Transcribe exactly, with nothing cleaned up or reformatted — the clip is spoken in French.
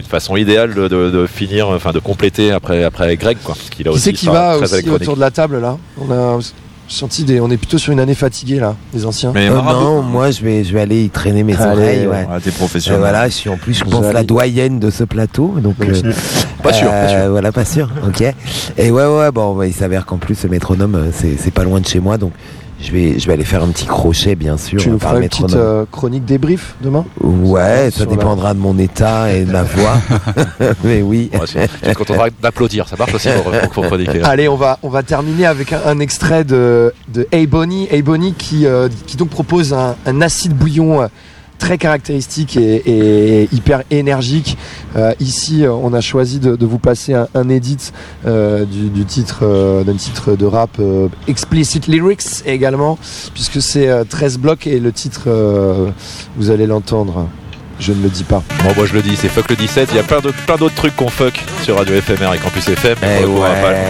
une façon idéale de, de, de finir, enfin de compléter après, après Greg, quoi. Parce qu'il a qui aussi c'est qui va très aussi autour de la table là? On a senti des, on est plutôt sur une année fatiguée là, les anciens. Mais euh, non, moi je vais, je vais aller y traîner mes Allez, oreilles. Ouais. Ah, t'es professionnel. Euh, voilà, je suis en plus, je pense, la doyenne de ce plateau. Donc, donc euh, pas sûr, pas sûr. Voilà, pas sûr. Ok. Et ouais, ouais, bon, bah, il s'avère qu'en plus, ce métronome, c'est, c'est pas loin de chez moi, donc. Je vais, je vais aller faire un petit crochet, bien sûr. Tu nous feras une petite euh, chronique débrief demain? Ouais, ça, ça dépendra la... de mon état et de ma voix. Mais oui. Ouais, tu te contenteras d'applaudir, ça marche aussi pour, pour chroniquer. Allez, on va, on va terminer avec un, un extrait de, de Hey Bonnie. Hey Bonnie qui, euh, qui donc propose un, un acide bouillon. Euh, très caractéristique et, et hyper énergique. Euh, ici, on a choisi de, de vous passer un, un edit euh, du, du titre, euh, d'un titre de rap euh, Explicit Lyrics également, puisque c'est euh, treize blocs et le titre, euh, vous allez l'entendre. Je ne le dis pas. Bon, moi je le dis, c'est fuck le dix-sept. Il y a plein d'autres, plein d'autres trucs qu'on fuck sur Radio F M R et Campus F M. Eh on, ouais. va pas, on va